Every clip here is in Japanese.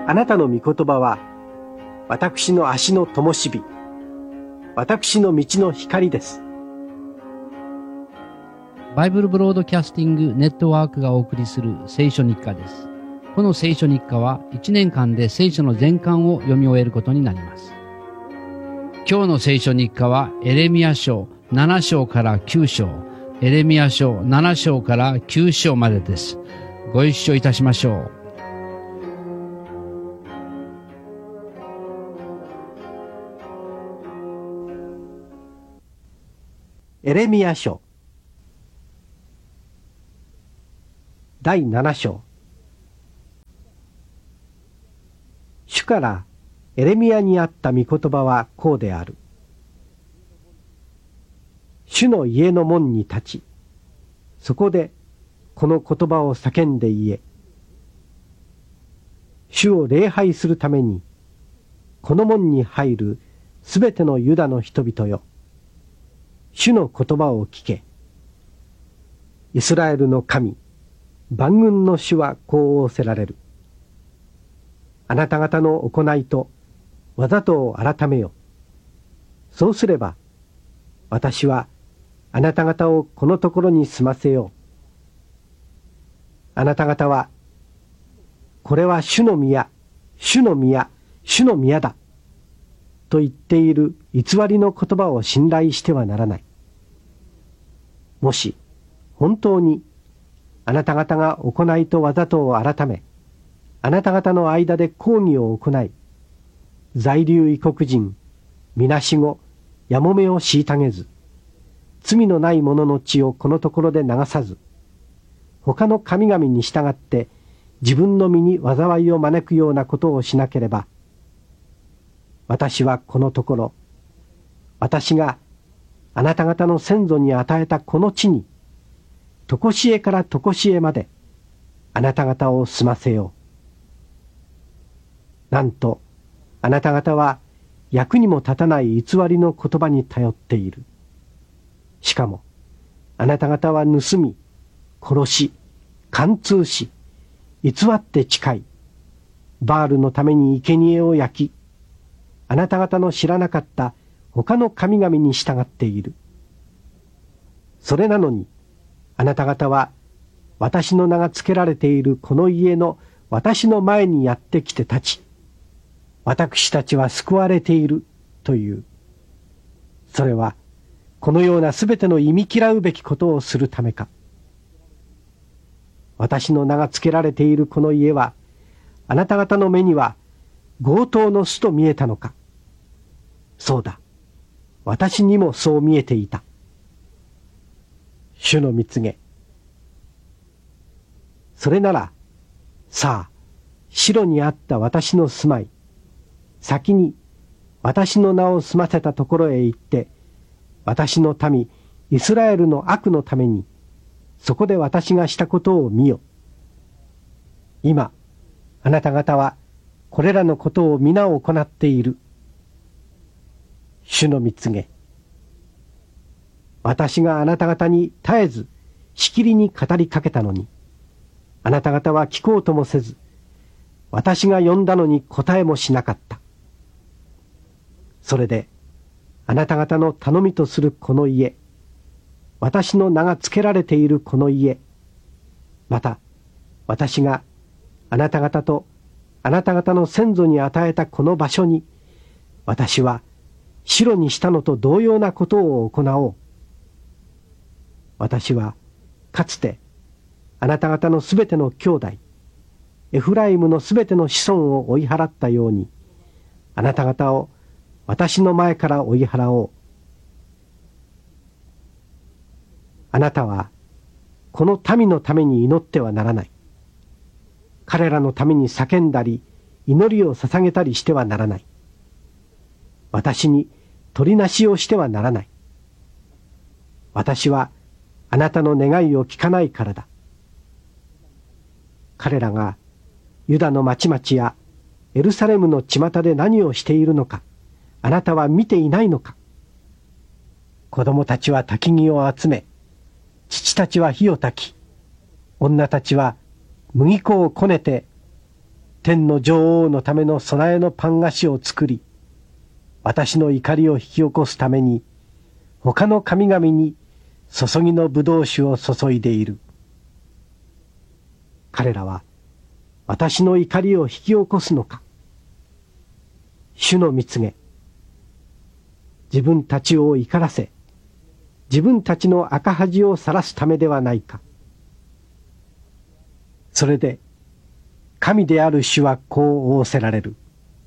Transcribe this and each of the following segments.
あなたの御言葉は、私の足の灯火、私の道の光です。 バイブルブロードキャスティングネットワークがお送りする聖書日課です。この聖書日課は1年間で聖書の全巻を読み終えることになります。今日の聖書日課はエレミヤ書7章から9章、エレミヤ書7章から9章までです。ご一緒いたしましょう。 エレミヤ書第7章。主からエレミヤにあった御言葉はこうである。主の家の門に立ち、そこでこの言葉を叫んで言え。主を礼拝するために、この門に入るすべてのユダの人々よ。主の言葉を聞け。イスラエルの神、万軍の主はこう仰せられる。あなた方の行いとわざとを改めよ。そうすれば、私はあなた方をこのところに住ませよう。あなた方は、これは主の宮、主の宮、主の宮だ。と言っている偽りの言葉を信頼してはならない。もし本当にあなた方が行いとわざとを改め、あなた方の間で抗議を行い、在留異国人、みなしご、やもめを虐げず、罪のない者の血をこのところで流さず、他の神々に従って自分の身に災いを招くようなことをしなければ、私はこのところ、私があなた方の先祖に与えたこの地に、とこしえからとこしえまで、あなた方を住ませよう。なんと、あなた方は役にも立たない偽りの言葉に頼っている。しかも、あなた方は盗み、殺し、貫通し、偽って誓い、バールのために生贄を焼き、あなた方の知らなかった他の神々に従っている。それなのに、あなた方は私の名が付けられているこの家の私の前にやってきて立ち、私たちは救われているという。それはこのようなすべての忌み嫌うべきことをするためか。私の名が付けられているこの家は、あなた方の目には強盗の巣と見えたのか。そうだ。私にもそう見えていた。主の蜜げ。それなら、さあ、白にあった私の住まい、先に私の名を住ませたところへ行って、私の民、イスラエルの悪のために、そこで私がしたことを見よ。今、あなた方は、これらのことを皆行っている。主の蜜げ。私があなた方に絶えずしきりに語りかけたのに、あなた方は聞こうともせず、私が呼んだのに答えもしなかった。それで、あなた方の頼みとするこの家、私の名が付けられているこの家、また、私があなた方とあなた方の先祖に与えたこの場所に、私は白にしたのと同様なことを行おう。私はかつてあなた方のすべての兄弟、エフライムのすべての子孫を追い払ったように、あなた方を私の前から追い払おう。あなたはこの民のために祈ってはならない。彼らのために叫んだり、祈りを捧げたりしてはならない。私に取りなしをしてはならない。私はあなたの願いを聞かないからだ。彼らがユダの町々やエルサレムの巷で何をしているのか、あなたは見ていないのか。子供たちは焚き木を集め、父たちは火を焚き、女たちは麦粉をこねて天の女王のための備えのパン菓子を作り、私の怒りを引き起こすために、他の神々に注ぎの葡萄酒を注いでいる。彼らは私の怒りを引き起こすのか。主の蜜げ、自分たちを怒らせ、自分たちの赤恥を晒すためではないか。それで神である主はこう仰せられる。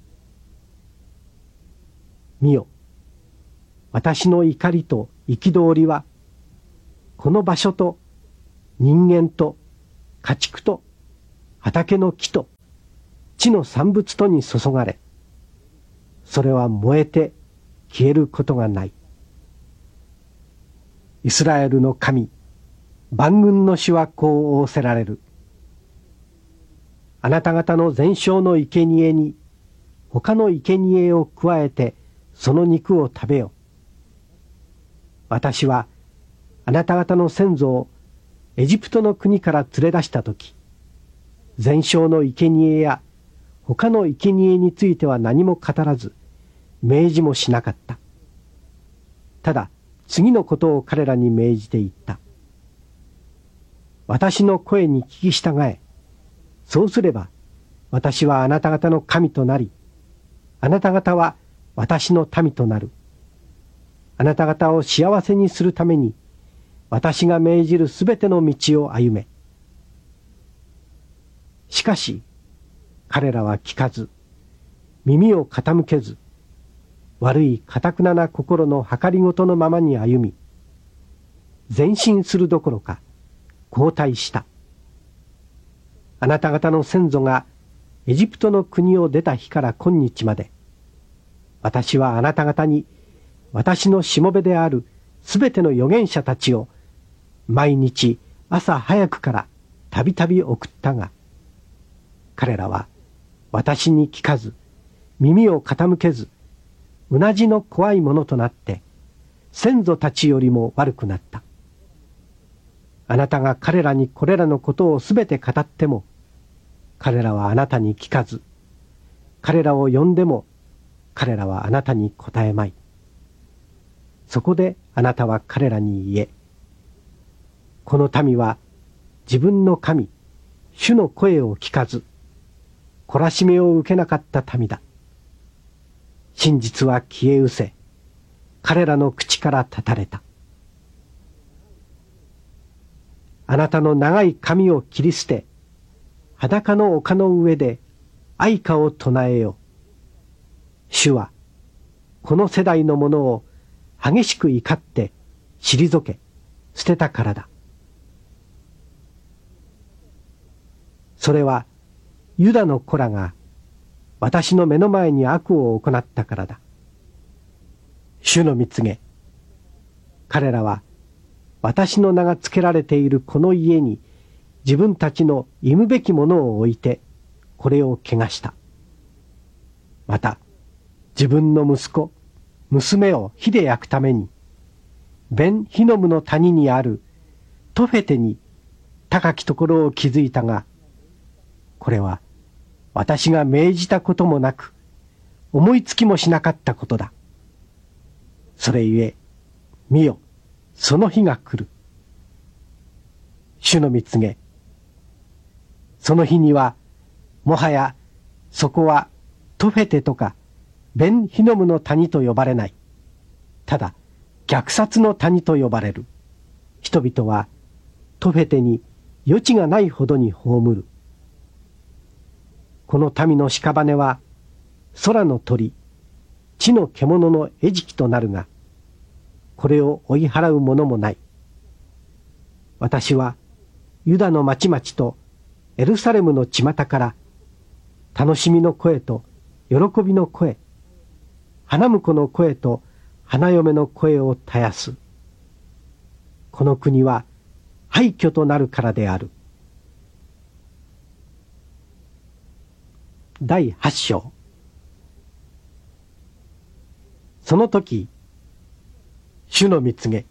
見よ、私の怒りと憤りはこの場所と人間と家畜と畑の木と地の産物とに注がれ、それは燃えて消えることがない。イスラエルの神、万軍の主はこう仰せられる。あなた方の全焼の生贄に他の生贄を加えてその肉を食べよ。私はあなた方の先祖をエジプトの国から連れ出したとき、全焼の生贄や他の生贄については何も語らず、命じもしなかった。ただ次のことを彼らに命じていった。私の声に聞き従え。そうすれば私はあなた方の神となり、あなた方は私の民となる。あなた方を幸せにするために私が命じるすべての道を歩め。しかし彼らは聞かず、耳を傾けず、悪い頑なな心の計りごとのままに歩み、前進するどころか後退した。あなた方の先祖がエジプトの国を出た日から今日まで、私はあなた方に私のしもべであるすべての預言者たちを毎日朝早くからたびたび送ったが、彼らは私に聞かず、耳を傾けず、うなじの怖いものとなって先祖たちよりも悪くなった。あなたが彼らにこれらのことをすべて語っても、彼らはあなたに聞かず、彼らを呼んでも彼らはあなたに答えまい。そこであなたは彼らに言え、この民は自分の神、主の声を聞かず、懲らしめを受けなかった民だ。真実は消え失せ、彼らの口から断たれた。あなたの長い髪を切り捨て、裸の丘の上で哀歌を唱えよ。主はこの世代のものを激しく怒って退け捨てたからだ。それはユダの子らが私の目の前に悪を行ったからだ。主の蜜げ、彼らは私の名が付けられているこの家に自分たちの忌むべきものを置いてこれを汚した。また自分の息子、娘を火で焼くためにベンヒノムの谷にあるトフェテに高きところを築いたが、これは私が命じたこともなく思いつきもしなかったことだ。それゆえ見よ、その日が来る。主の蜜げ、その日にはもはやそこはトフェテとかベンヒノムの谷と呼ばれない。ただ虐殺の谷と呼ばれる。人々はトフェテに余地がないほどに葬る。この民の屍は空の鳥、地の獣の餌食となるが、これを追い払う者もない。私はユダの町々とエルサレムの巷から楽しみの声と喜びの声、花婿の声と花嫁の声を絶やす。この国は廃墟となるからである。第8章。その時、主の蜜げ、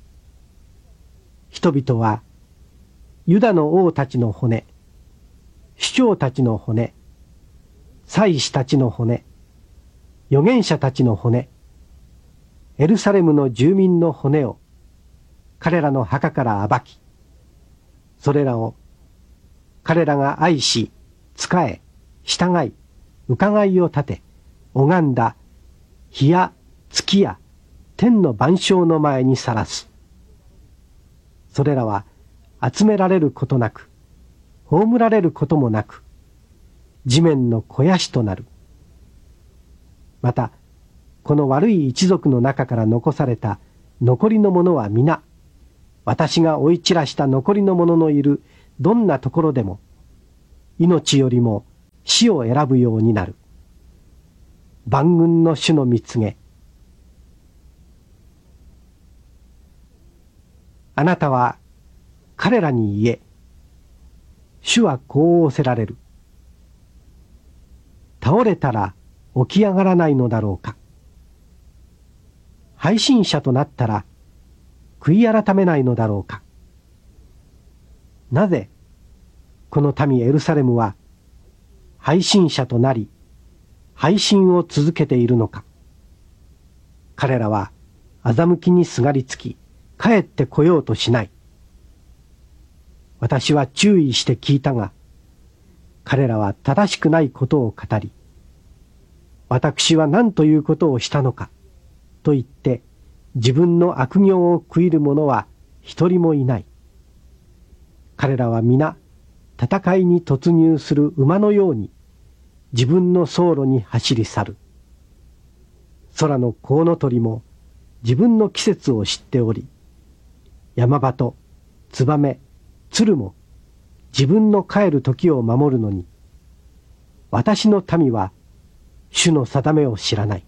人々はユダの王たちの骨、首長たちの骨、 祭司たちの骨、預言者たちの骨、エルサレムの住民の骨を彼らの墓から暴き、それらを彼らが愛し、仕え、従い、伺いを立て、拝んだ日や月や天の万象の前にさらす。それらは集められることなく、葬られることもなく、地面の肥やしとなる。また、この悪い一族の中から残された残りの者は皆、私が追い散らした残りの者のいるどんなところでも、命よりも死を選ぶようになる。万軍の主の蜜げ。あなたは彼らに言え。主はこう仰せられる。倒れたら起き上がらないのだろうか。背信者となったら悔い改めないのだろうか。なぜこの民エルサレムは背信者となり背信を続けているのか。彼らは欺きにすがりつき帰ってこようとしない。私は注意して聞いたが、彼らは正しくないことを語り、私は何ということをしたのか、と言って自分の悪行を悔いる者は一人もいない。彼らは皆、戦いに突入する馬のように、自分の走路に走り去る。空のコウノトリも自分の季節を知っており、山鳩、ツバメ、鶴も自分の帰る時を守るのに、私の民は主の定めを知らない。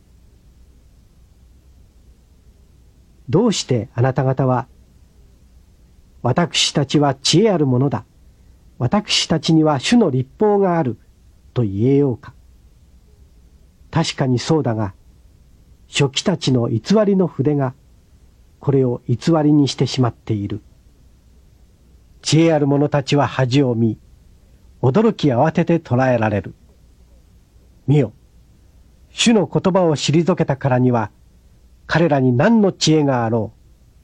どうしてあなた方は、私たちは知恵あるものだ、私たちには主の律法がある、と言えようか。確かにそうだが、書記たちの偽りの筆が、これを偽りにしてしまっている。知恵ある者たちは恥を見、驚き慌てて捕らえられる。見よ、主の言葉を退けたからには、彼らに何の知恵があろ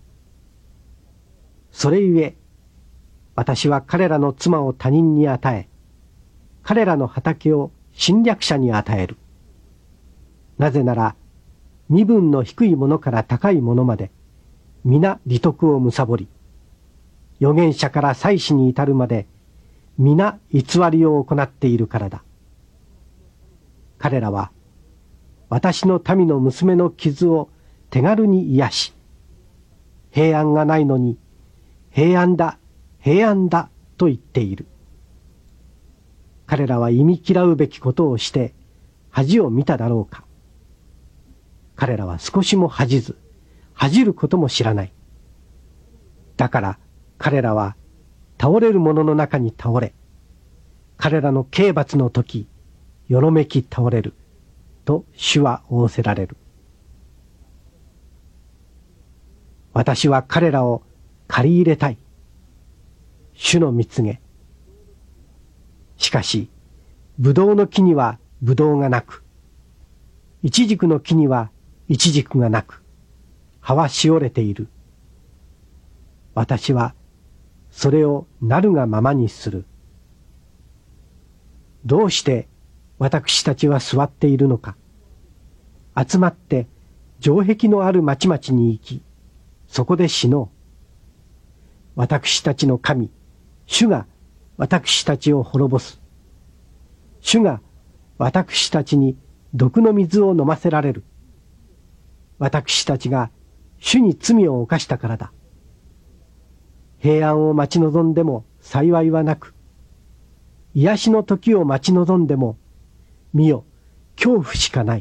う。それゆえ、私は彼らの妻を他人に与え、彼らの畑を侵略者に与える。なぜなら、身分の低いものから高いものまで、皆利得を貪り、預言者から祭司に至るまで皆偽りを行っているからだ。彼らは私の民の娘の傷を手軽に癒し、平安がないのに平安だ、平安だと言っている。彼らは忌み嫌うべきことをして恥を見ただろうか。彼らは少しも恥じず、恥じることも知らない。だから彼らは倒れる者の中に倒れ、彼らの刑罰の時、よろめき倒れる、と主は仰せられる。私は彼らを借り入れたい。主の蜜げ。しかし、ブドウの木にはブドウがなく、イチジクの木にはイチジクがなく、葉はしおれている。私はそれをなるがままにする。どうして私たちは座っているのか。集まって城壁のある町々に行き、そこで死のう。私たちの神、主が私たちを滅ぼす。主が私たちに毒の水を飲ませられる。私たちが主に罪を犯したからだ。平安を待ち望んでも幸いはなく、癒しの時を待ち望んでも、見よ、恐怖しかない。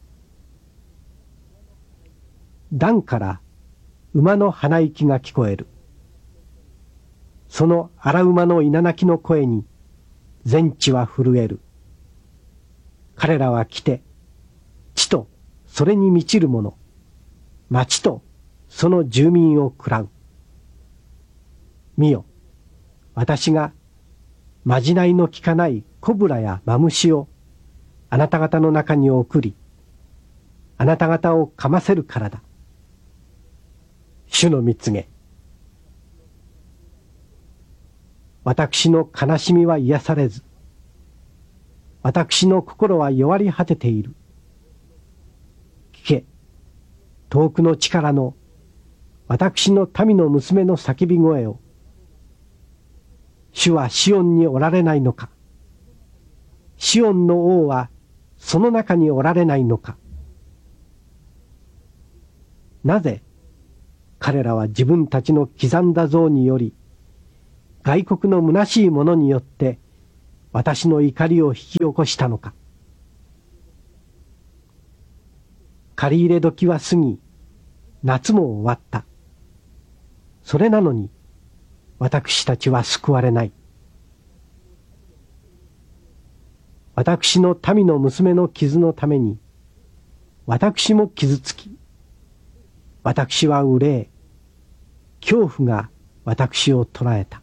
段から馬の鼻息が聞こえる。その荒馬の稲鳴きの声に全地は震える。彼らは来て、地とそれに満ちるもの、町とその住民を喰らう。見よ、私がまじないの効かないコブラやマムシをあなた方の中に送り、あなた方をかませるからだ。主の御告げ。私の悲しみは癒されず、私の心は弱り果てている。聞け、遠くの地からの私の民の娘の叫び声を。主はシオンにおられないのか。シオンの王はその中におられないのか。なぜ彼らは自分たちの刻んだ像により、外国の虚しいものによって私の怒りを引き起こしたのか。借り入れ時は過ぎ、夏も終わった。それなのに私たちは救われない。私の民の娘の傷のために私も傷つき、私は憂え、恐怖が私を捕らえた。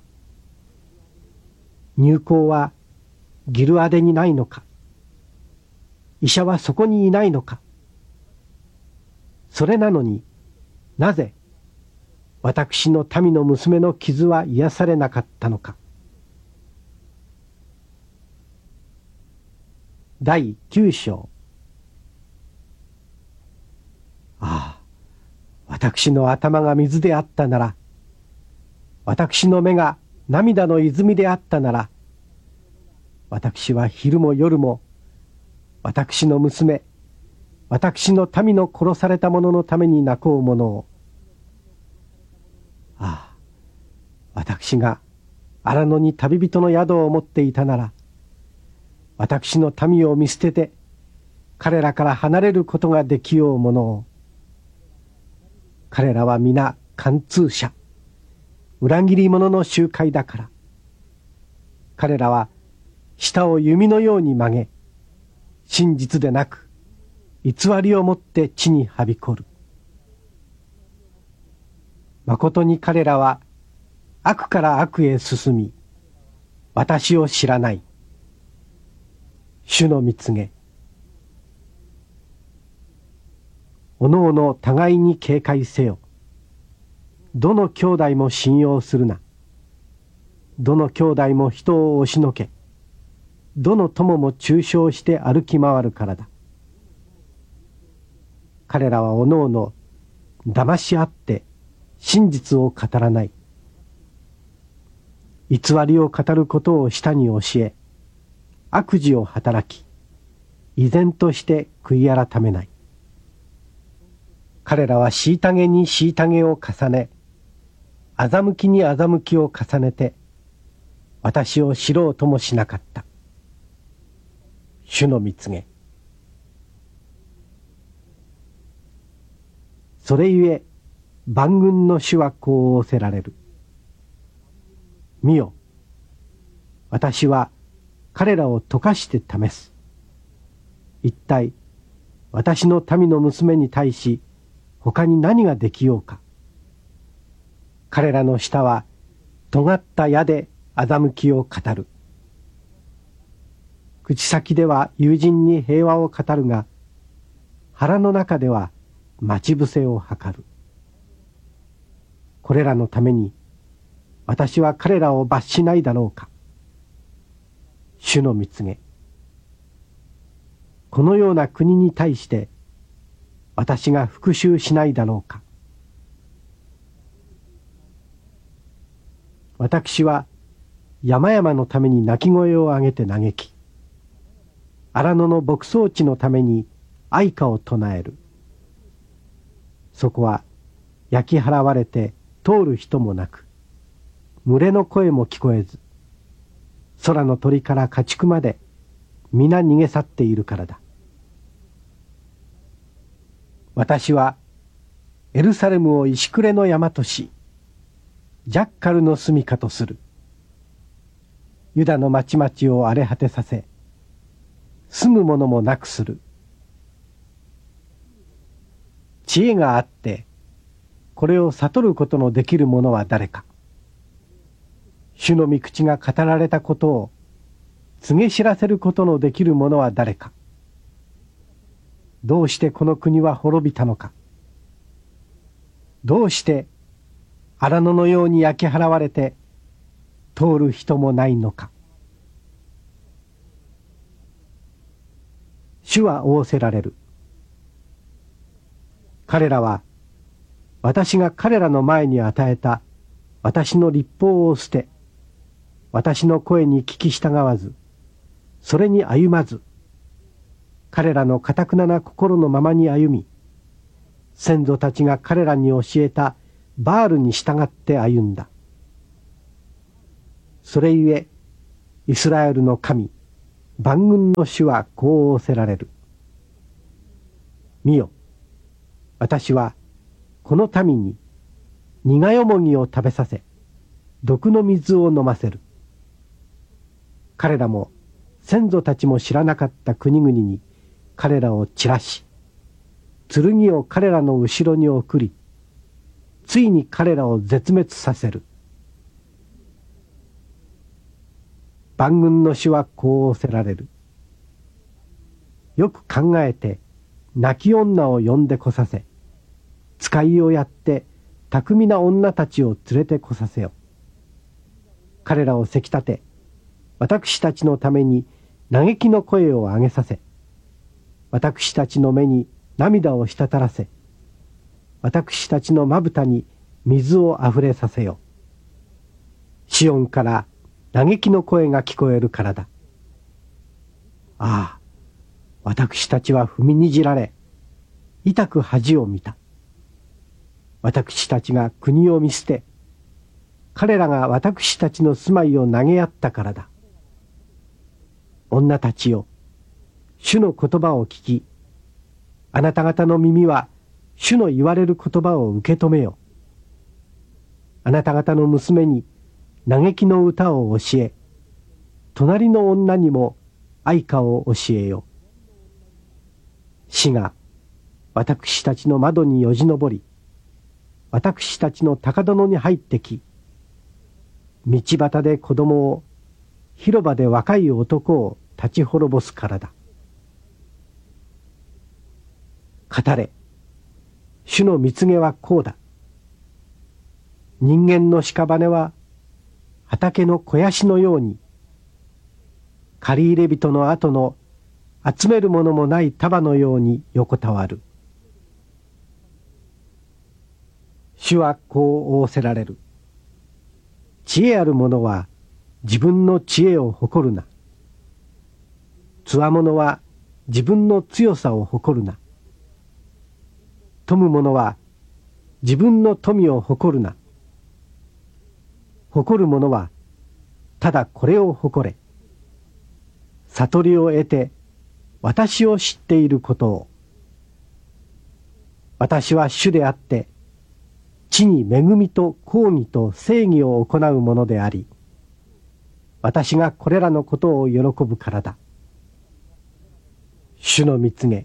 入港はギルアデにないのか。医者はそこにいないのか。それなのになぜ私の民の娘の傷は癒されなかったのか。第9章。ああ、私の頭が水であったなら、私の目が涙の泉であったなら、私は昼も夜も私の娘、私の民の殺された者のために泣こうものを。ああ、私が荒野に旅人の宿を持っていたなら、私の民を見捨てて彼らから離れることができようものを。彼らは皆貫通者、裏切り者の集会だから。彼らは舌を弓のように曲げ、真実でなく偽りをもって地にはびこる。まことに彼らは悪から悪へ進み、私を知らない。主の御告げ。おのおの互いに警戒せよ。どの兄弟も信用するな。どの兄弟も人を押しのけ、どの友も中傷して歩き回るからだ。彼らはおのおの騙し合って真実を語らない。偽りを語ることを舌に教え、悪事を働き、依然として悔い改めない。彼らは虐げに虐げを重ね、欺きに欺きを重ねて、私を知ろうともしなかった。主の御告げ。それゆえ万軍の主はこう仰せられる。見よ、私は彼らを溶かして試す。一体私の民の娘に対し他に何ができようか。彼らの舌は尖った矢で欺きを語る。口先では友人に平和を語るが、腹の中では待ち伏せを図る。これらのために私は彼らを罰しないだろうか。主の御告げ。このような国に対して私が復讐しないだろうか。私は山々のために鳴き声を上げて嘆き、荒野の牧草地のために哀歌を唱える。そこは焼き払われて通る人もなく、群れの声も聞こえず、空の鳥から家畜まで皆逃げ去っているからだ。私はエルサレムを石暮れの山とし、ジャッカルの住処とする。ユダの町々を荒れ果てさせ、住む者もなくする。知恵があってこれを悟ることのできる者は誰か。主の御口が語られたことを告げ知らせることのできる者は誰か。 どうしてこの国は滅びたのか。どうして荒野のように焼き払われて通る人もないのか。主は仰せられる。彼らは私が彼らの前に与えた私の律法を捨て、私の声に聞き従わず、それに歩まず、彼らの堅くなな心のままに歩み、先祖たちが彼らに教えたバールに従って歩んだ。それゆえ、イスラエルの神、万軍の主はこう仰せられる。見よ、私はこの民に苦よもぎを食べさせ、毒の水を飲ませる。彼らも先祖たちも知らなかった国々に彼らを散らし、剣を彼らの後ろに送り、ついに彼らを絶滅させる。万軍の主はこう仰せられる。よく考えて泣き女を呼んでこさせ、使いをやって巧みな女たちを連れてこさせよ。彼らをせき立て、私たちのために嘆きの声を上げさせ、私たちの目に涙を滴らせ、私たちのまぶたに水をあふれさせよ。シオンから嘆きの声が聞こえるからだ。ああ、私たちは踏みにじられ、痛く恥を見た。私たちが国を見捨て、彼らが私たちの住まいを投げやったからだ。女たちよ、主の言葉を聞き、あなた方の耳は主の言われる言葉を受け止めよ。あなた方の娘に嘆きの歌を教え、隣の女にも愛歌を教えよ。死が私たちの窓によじ登り、私たちの高殿に入ってき、道端で子供を、広場で若い男を立ち滅ぼすからだ。語れ、主の蜜毛はこうだ。人間の屍は畑の肥やしのように、借り入れ人の後の集めるものもない束のように横たわる。主はこう仰せられる。知恵ある者は自分の知恵を誇るな。つわものは自分の強さを誇るな。富む者は自分の富を誇るな。誇る者はただこれを誇れ。悟りを得て私を知っていることを。私は主であって、地に恵みと公義と正義を行うものであり、私がこれらのことを喜ぶからだ。主の蜜毛。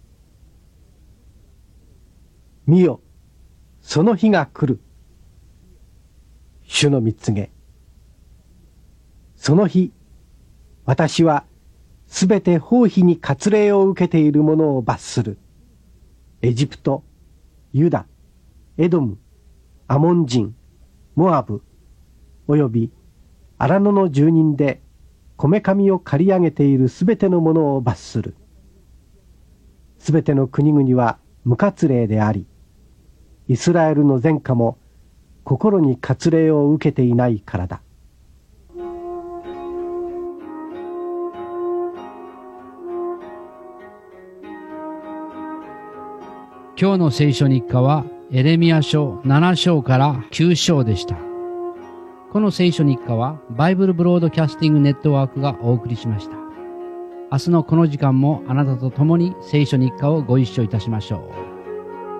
見よ、その日が来る。主の蜜毛。その日、私はすべて包皮に割礼を受けている者を罰する。エジプト、ユダ、エドム、アモン人、モアブ、および荒野の住人でこめかみを刈り上げているすべてのものを罰する。すべての国々は無割礼であり、イスラエルの前科も心に割礼を受けていないからだ。 今日の聖書日課はエレミヤ書7章から9章でした。この聖書日課はバイブルブロードキャスティングネットワークがお送りしました。明日のこの時間もあなたと共に聖書日課をご一緒いたしましょう。